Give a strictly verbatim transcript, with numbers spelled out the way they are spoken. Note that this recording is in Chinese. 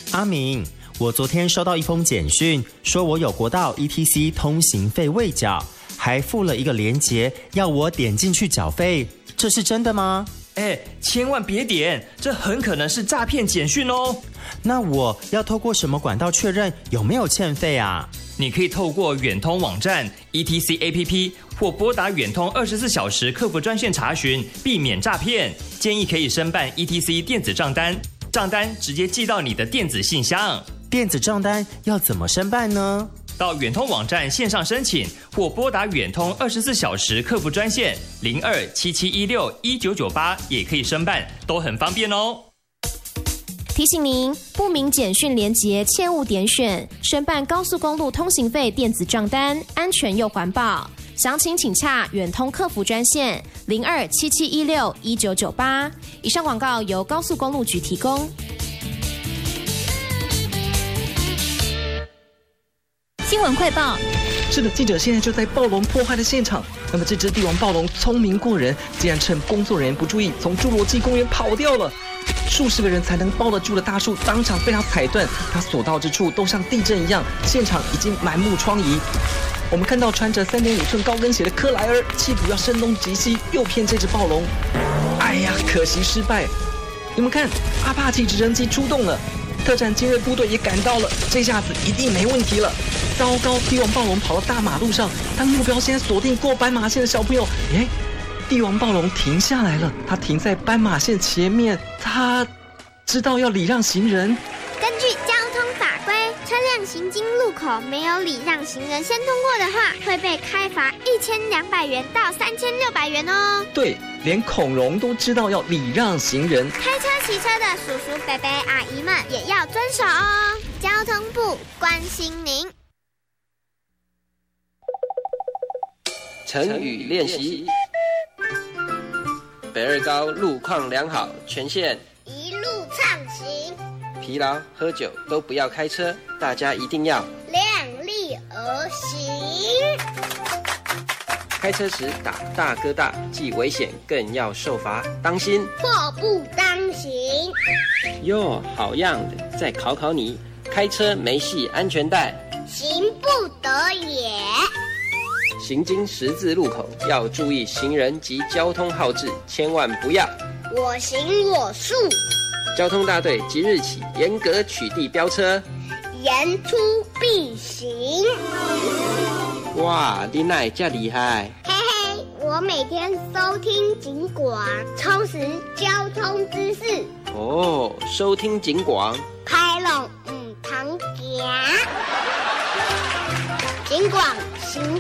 阿明，我昨天收到一封简讯，说我有国道 E T C 通行费未缴，还附了一个连结，要我点进去缴费，这是真的吗？ 哎，千万别点，这很可能是诈骗简讯哦。 那我要透过什么管道确认有没有欠费啊？ 你可以透过远通网站 E T C A P P 或拨打远通二十四小时客服专线查询，避免诈骗。建议可以申办 E T C 电子账单，账单直接寄到你的电子信箱。 电子账单要怎么申办呢？ 到远通网站线上申请，或拨打远通二十四小时客服专线零二七七一六一九九八也可以申办，都很方便哦。 提醒您，不明简讯连结切勿点选，申办高速公路通行费电子账单，安全又环保。详情请洽远通客服专线零二七七一六一九九八。以上广告由高速公路局提供。 新闻快报。 是的，记者现在就在暴龙破坏的现场。那么这只帝王暴龙聪明过人，竟然趁工作人员不注意，从侏罗纪公园跑掉了。数十个人才能抱得住的大树，当场被他踩断，他所到之处都像地震一样，现场已经满目疮痍。我们看到穿着三点五寸高跟鞋的克莱尔，企图要声东击西，诱骗这只暴龙。哎呀，可惜失败。你们看，阿帕奇直升机出动了。特战精锐部队也赶到了，这下子一定没问题了。糟糕，帝王暴龙跑到大马路上，但目标现在锁定过斑马线的小朋友。诶，帝王暴龙停下来了，他停在斑马线前面，他知道要礼让行人。 根据交通法规，车辆行经路口没有礼让行人先通过的话，会被开罚一千两百元到三千六百元哦。 对，连孔融都知道要礼让行人。 开车骑车的叔叔伯伯阿姨们也要遵守哦。交通部关心您。 成语练习。北二高路况良好，全线一路畅行。 疲劳、喝酒都不要开车，大家一定要量力而行。 开车时打大哥大，既危险更要受罚，当心祸不当行。 哟，好样的！再考考你，开车没系安全带， 行不得也。 行经十字路口要注意行人及交通号志，千万不要我行我素。 交通大队即日起严格取缔飙车， 言出必行。 哇，你哪会这么厉害？ 嘿嘿，我每天收听警广，充实交通知识。 哦，收听警广， 开朗唔通行。警广行